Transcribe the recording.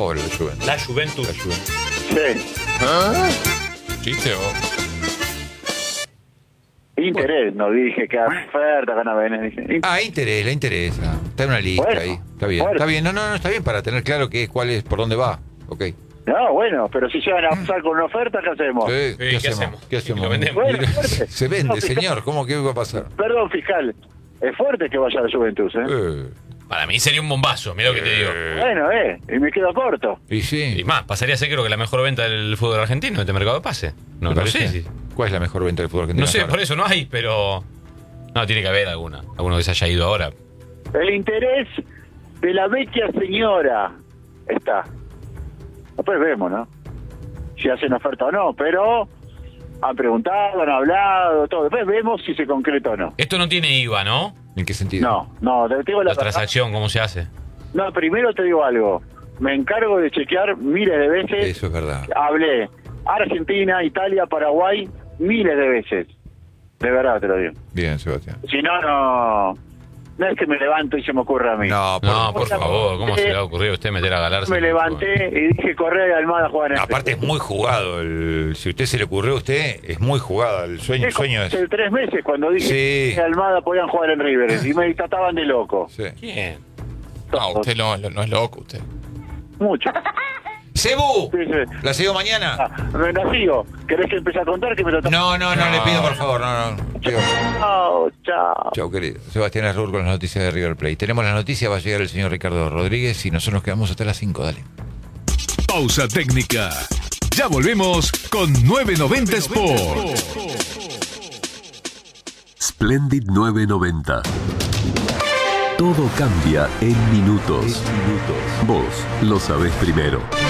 favor, la Juventus. La Juventus. La Juventus. Sí. ¿Chiste o? Interés, no dije que oferta, gana Vélez. Interés, le interesa. Está en una lista Bueno, ahí. Está bien. bueno. Está bien. No, está bien para tener claro cuál es, por dónde va. Ok. No, bueno, pero si llegan a pasar con una oferta, ¿qué hacemos? Sí, ¿qué hacemos? ¿Qué hacemos? Lo vendemos. Bueno, fuerte. Se vende, No, fiscal. señor. ¿Cómo que va a pasar? Perdón, fiscal. Es fuerte que vaya a la Juventus, ¿eh? Para mí sería un bombazo, mira lo que te digo. Bueno, y me quedo corto. Y sí. Y más, pasaría a ser creo que la mejor venta del fútbol argentino, este mercado de pase. No ¿Me lo parece? sé. ¿Cuál es la mejor venta del fútbol argentino? No sé, ahora? por eso no hay, pero... No, tiene que haber alguna. Alguno que se haya ido ahora. El interés de la vecchia señora está. Después vemos, ¿no? Si hacen oferta o no, pero han preguntado, han hablado, todo. Después vemos si se concreta o no. Esto no tiene IVA, ¿no? ¿En qué sentido? No, te digo La la transacción, ¿cómo se hace? No, primero te digo algo. Me encargo de chequear miles de veces. Eso es verdad. Hablé Argentina, Italia, Paraguay, miles de veces. De verdad te lo digo. Bien, Sebastián. Si no, no es que me levanto y se me ocurra a mí. No, No, por favor, ¿cómo se le ha ocurrido a usted meter a Galarza? Me levanté y dije Correa y Almada juegan en aparte es muy jugado. Si a usted se le ocurrió a usted, es muy jugado. El sueño es... Hace 3 meses cuando dije que Almada podían jugar en River y me trataban de loco. Sí. ¿Quién? No, usted no es loco, usted. Mucho. ¡Cebu! Sí, sí. ¿La sigo mañana? Me la sigo. ¿Querés que empiece a contar que me trataban? No, le pido por favor, no. Chao. Chao, querido. Sebastián Arrur con las noticias de River Plate. Tenemos las noticias, va a llegar el señor Ricardo Rodríguez y nosotros nos quedamos hasta las 5, dale. Pausa técnica. Ya volvemos con 990 Sport. Splendid 990. Todo cambia en minutos. Vos lo sabés primero.